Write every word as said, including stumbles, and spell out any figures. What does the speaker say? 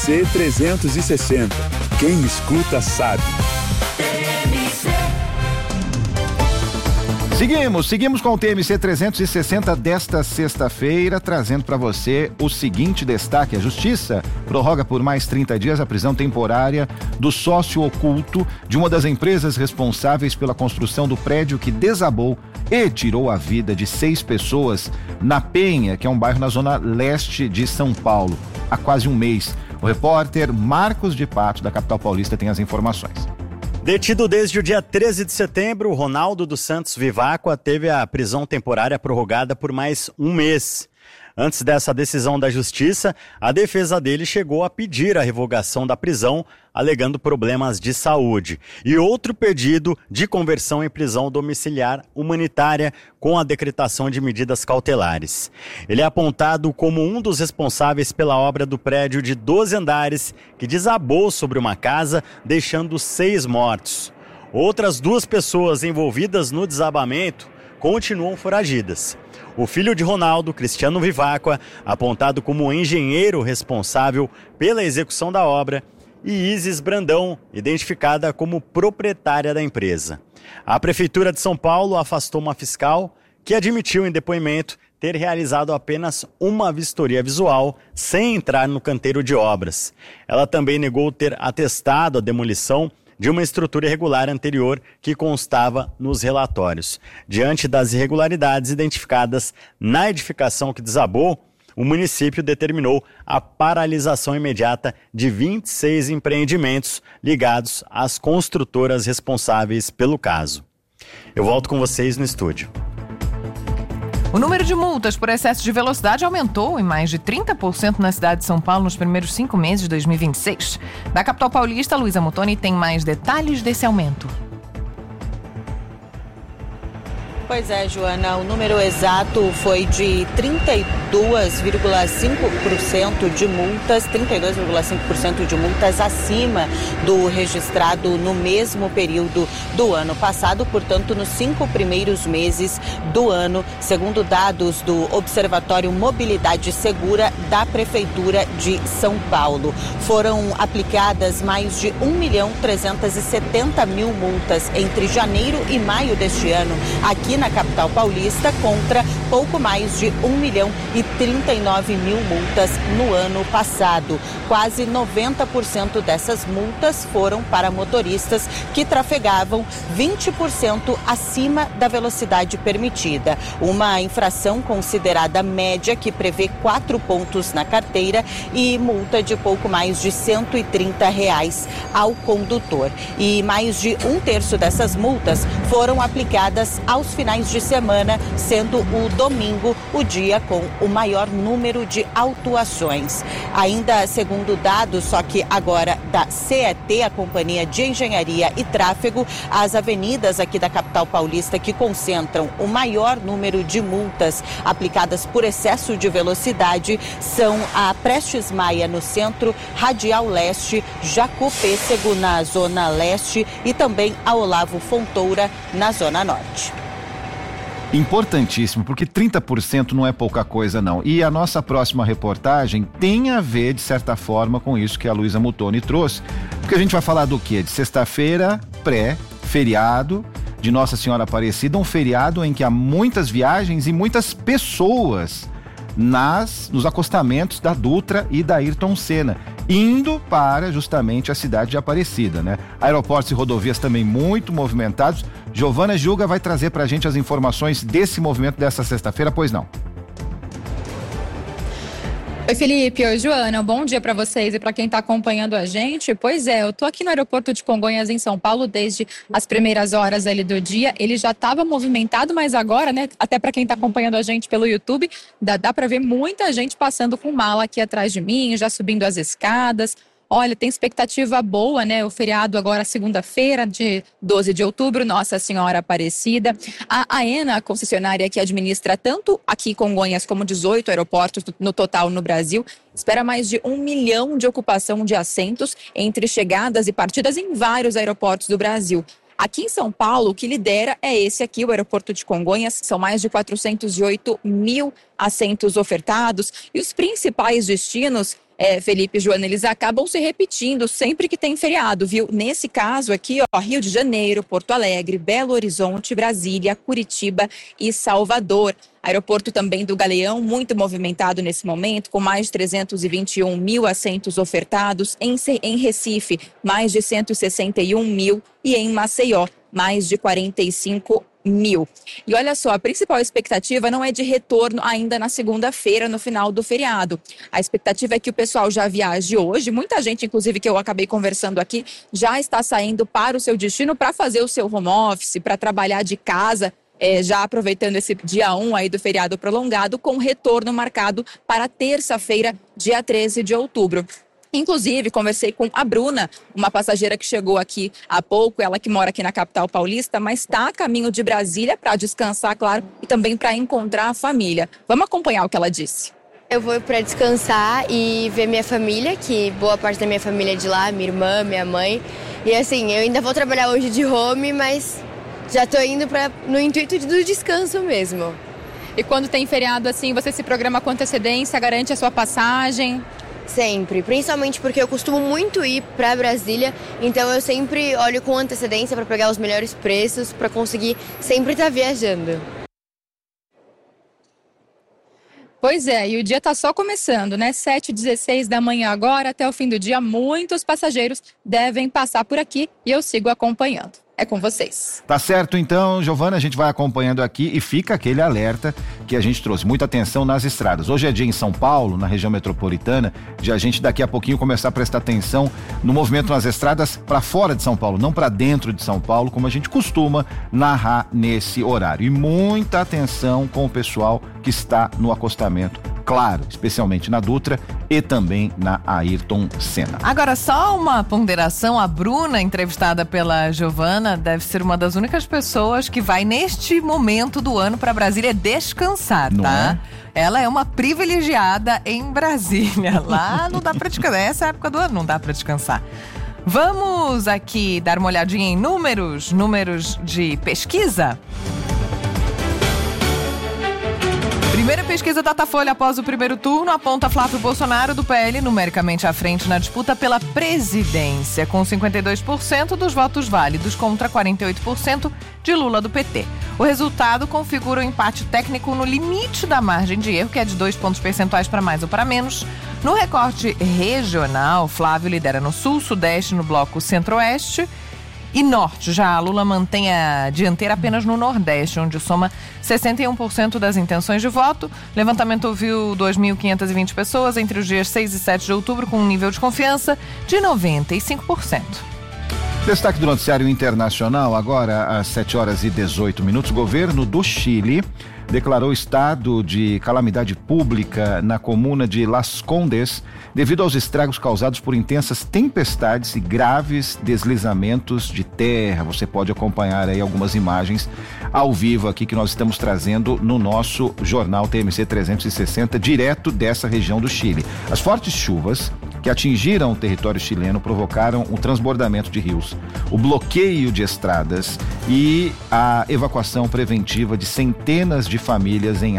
C trezentos e sessenta. Quem escuta sabe. Seguimos, seguimos com o T M C trezentos e sessenta desta sexta-feira, trazendo para você o seguinte destaque: a Justiça prorroga por mais trinta dias a prisão temporária do sócio oculto de uma das empresas responsáveis pela construção do prédio que desabou e tirou a vida de seis pessoas na Penha, que é um bairro na zona leste de São Paulo, há quase um mês. O repórter Marcos de Pato, da capital paulista, tem as informações. Detido desde o dia treze de setembro, Ronaldo dos Santos Viváqua teve a prisão temporária prorrogada por mais um mês. Antes dessa decisão da Justiça, a defesa dele chegou a pedir a revogação da prisão, alegando problemas de saúde. E outro pedido de conversão em prisão domiciliar humanitária com a decretação de medidas cautelares. Ele é apontado como um dos responsáveis pela obra do prédio de doze andares que desabou sobre uma casa, deixando seis mortos. Outras duas pessoas envolvidas no desabamento continuam foragidas. O filho de Ronaldo, Cristiano Viváqua, apontado como engenheiro responsável pela execução da obra, e Isis Brandão, identificada como proprietária da empresa. A Prefeitura de São Paulo afastou uma fiscal que admitiu em depoimento ter realizado apenas uma vistoria visual sem entrar no canteiro de obras. Ela também negou ter atestado a demolição de uma estrutura irregular anterior que constava nos relatórios. Diante das irregularidades identificadas na edificação que desabou, o município determinou a paralisação imediata de vinte e seis empreendimentos ligados às construtoras responsáveis pelo caso. Eu volto com vocês no estúdio. O número de multas por excesso de velocidade aumentou em mais de trinta por cento na cidade de São Paulo nos primeiros cinco meses de dois mil e vinte e seis. Da capital paulista, Luísa Mutoni tem mais detalhes desse aumento. Pois é, Joana, o número exato foi de trinta e dois vírgula cinco por cento de multas, trinta e dois vírgula cinco por cento de multas acima do registrado no mesmo período do ano passado, portanto, nos cinco primeiros meses do ano, segundo dados do Observatório Mobilidade Segura da Prefeitura de São Paulo. Foram aplicadas mais de um milhão trezentos e setenta mil multas entre janeiro e maio deste ano aqui na capital paulista, contra pouco mais de um milhão e trinta e nove mil multas no ano passado. Quase noventa por cento dessas multas foram para motoristas que trafegavam vinte por cento acima da velocidade permitida. Uma infração considerada média que prevê quatro pontos na carteira e multa de pouco mais de cento e trinta reais ao condutor. E mais de um terço dessas multas foram aplicadas aos finais de semana, sendo o domingo o dia com o maior número de autuações. Ainda segundo dados, só que agora da C E T, a Companhia de Engenharia e Tráfego, as avenidas aqui da capital paulista que concentram o maior número de multas aplicadas por excesso de velocidade são a Prestes Maia no centro, Radial Leste, Jaco Pêssego na zona leste e também a Olavo Fontoura na zona norte. Importantíssimo, porque trinta por cento não é pouca coisa, não. E a nossa próxima reportagem tem a ver, de certa forma, com isso que a Luísa Mutoni trouxe. Porque a gente vai falar do quê? De sexta-feira, pré-feriado de Nossa Senhora Aparecida, um feriado em que há muitas viagens e muitas pessoas nas, nos acostamentos da Dutra e da Ayrton Senna, indo para justamente a cidade de Aparecida, né? Aeroportos e rodovias também muito movimentados. Giovana Gilga vai trazer pra gente as informações desse movimento dessa sexta-feira, pois não? Oi, Felipe. Oi, Joana. Bom dia para vocês e para quem está acompanhando a gente. Pois é, eu tô aqui no aeroporto de Congonhas, em São Paulo, desde as primeiras horas ali do dia. Ele já estava movimentado, mas agora, né, até para quem está acompanhando a gente pelo YouTube, dá, dá para ver muita gente passando com mala aqui atrás de mim, já subindo as escadas. Olha, tem expectativa boa, né? O feriado agora, segunda-feira, de doze de outubro, Nossa Senhora Aparecida. A AENA, a concessionária que administra tanto aqui em Congonhas como dezoito aeroportos no total no Brasil, espera mais de um milhão de ocupação de assentos entre chegadas e partidas em vários aeroportos do Brasil. Aqui em São Paulo, o que lidera é esse aqui, o aeroporto de Congonhas. São mais de quatrocentos e oito mil assentos ofertados. E os principais destinos é, Felipe e Joana, eles acabam se repetindo sempre que tem feriado, viu? Nesse caso aqui, ó, Rio de Janeiro, Porto Alegre, Belo Horizonte, Brasília, Curitiba e Salvador. Aeroporto também do Galeão, muito movimentado nesse momento, com mais de trezentos e vinte e um mil assentos ofertados. Em, em Recife, mais de cento e sessenta e um mil. E em Maceió, mais de quarenta e cinco mil. E olha só, a principal expectativa não é de retorno ainda na segunda-feira, no final do feriado. A expectativa é que o pessoal já viaje hoje. Muita gente, inclusive, que eu acabei conversando aqui, já está saindo para o seu destino para fazer o seu home office, para trabalhar de casa. É, já aproveitando esse dia um aí do feriado prolongado, com retorno marcado para terça-feira, dia treze de outubro. Inclusive, conversei com a Bruna, uma passageira que chegou aqui há pouco, ela que mora aqui na capital paulista, mas está a caminho de Brasília para descansar, claro, e também para encontrar a família. Vamos acompanhar o que ela disse. Eu vou para descansar e ver minha família, que boa parte da minha família é de lá, minha irmã, minha mãe. E assim, eu ainda vou trabalhar hoje de home, mas já tô indo pra, no intuito do descanso mesmo. E quando tem feriado assim, você se programa com antecedência, garante a sua passagem? Sempre, principalmente porque eu costumo muito ir para Brasília, então eu sempre olho com antecedência para pegar os melhores preços, para conseguir sempre estar viajando. Pois é, e o dia está só começando, né? sete e dezesseis da manhã agora, até o fim do dia, muitos passageiros devem passar por aqui e eu sigo acompanhando. É com vocês. Tá certo então, Giovana, a gente vai acompanhando aqui e fica aquele alerta que a gente trouxe. Muita atenção nas estradas. Hoje é dia em São Paulo, na região metropolitana, de a gente daqui a pouquinho começar a prestar atenção no movimento nas estradas para fora de São Paulo, não para dentro de São Paulo, como a gente costuma narrar nesse horário. E muita atenção com o pessoal que está no acostamento, claro, especialmente na Dutra e também na Ayrton Senna. Agora, só uma ponderação, a Bruna, entrevistada pela Giovana, deve ser uma das únicas pessoas que vai neste momento do ano para Brasília descansar, não tá? É? Ela é uma privilegiada em Brasília. Lá não dá para descansar, essa é a época do ano, não dá para descansar. Vamos aqui dar uma olhadinha em números, números de pesquisa. Primeira pesquisa Datafolha após o primeiro turno aponta Flávio Bolsonaro do P L numericamente à frente na disputa pela presidência, com cinquenta e dois por cento dos votos válidos contra quarenta e oito por cento de Lula do P T. O resultado configura um empate técnico no limite da margem de erro, que é de dois pontos percentuais para mais ou para menos. No recorte regional, Flávio lidera no Sul, Sudeste, no bloco Centro-Oeste e Norte. Já a Lula mantém a dianteira apenas no Nordeste, onde soma sessenta e um por cento das intenções de voto. O levantamento ouviu dois mil quinhentas e vinte pessoas entre os dias seis e sete de outubro, com um nível de confiança de noventa e cinco por cento. Destaque do noticiário internacional, agora às sete horas e dezoito minutos. O governo do Chile declarou estado de calamidade pública na comuna de Las Condes devido aos estragos causados por intensas tempestades e graves deslizamentos de terra. Você pode acompanhar aí algumas imagens ao vivo aqui que nós estamos trazendo no nosso jornal T M C trezentos e sessenta, direto dessa região do Chile. As fortes chuvas que atingiram o território chileno provocaram o transbordamento de rios, o bloqueio de estradas e a evacuação preventiva de centenas de famílias em